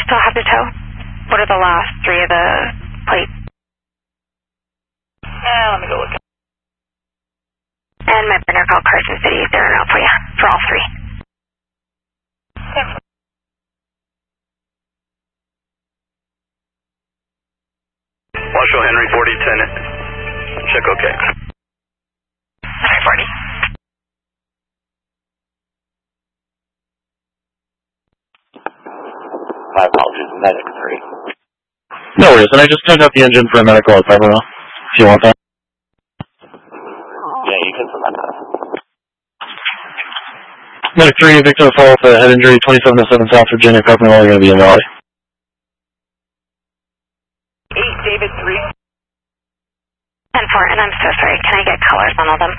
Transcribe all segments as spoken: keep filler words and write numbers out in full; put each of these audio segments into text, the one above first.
still have to tow? What are the last three of the plates? Yeah, let me go look. And my partner called Carson City. They're out for you, for all three. Okay. Marshall Henry forty ten. Check okay. Henry forty. My apologies, medic three. No worries, and I just turned out the engine for a medical at Fiberwell, if you want that. Yeah, you can send that. Medic three, victim of fall with a head injury, twenty-seven oh seven South Virginia, Carpenter, you're going to be in Valley. eight, David three. ten four, and I'm so sorry. Can I get colors on all them?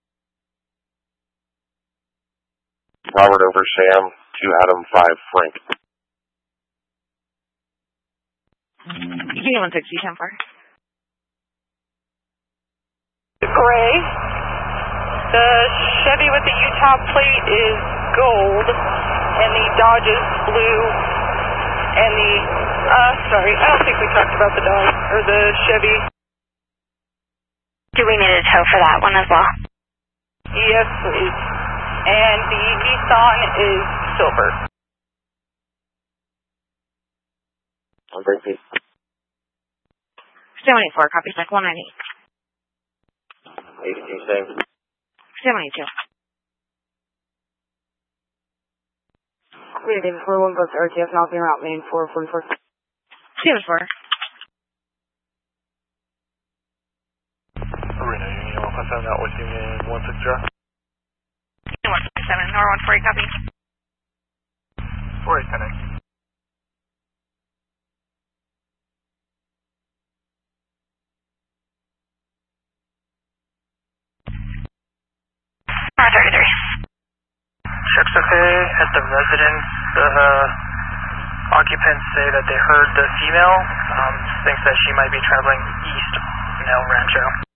Robert over Sam, two Adam, five Frank. You can one sixty, ten four. Gray. The Chevy with the Utah plate is gold, and the Dodge is blue, and the, uh, sorry, I don't think we talked about the Dodge, or the Chevy. Do we need a tow for that one as well? Yes, please. And the Nissan is silver. I'll bring these. seventy-four, copy check one ninety. eighty-two, same. seventy-two. Clear, David four one plus R T F, Northern Route, main four forty-four. seventy-four. Arena, Union one five seven out with Union one six zero. Union one six seven, Nor one forty, copy. four eight ten eight. R thirty-three. Check's okay at the residence. The uh, occupants say that they heard the female, um, thinks that she might be traveling east in El Rancho.